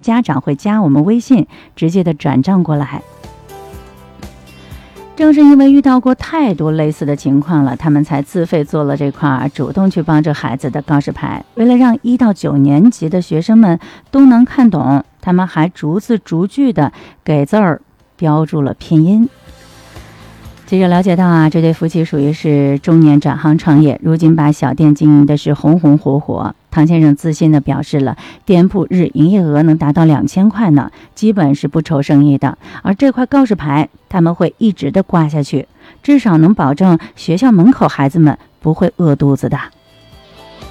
家长会加我们微信，直接的转账过来。正是因为遇到过太多类似的情况了，他们才自费做了这块主动去帮助孩子的告示牌。为了让1到9年级的学生们都能看懂，他们还逐字逐句的给字儿标注了拼音。记者了解到这对夫妻属于是中年转行创业，如今把小店经营的是红红火火。唐先生自信地表示了，店铺日营业额能达到2000块呢，基本是不愁生意的。而这块告示牌他们会一直的挂下去，至少能保证学校门口孩子们不会饿肚子的。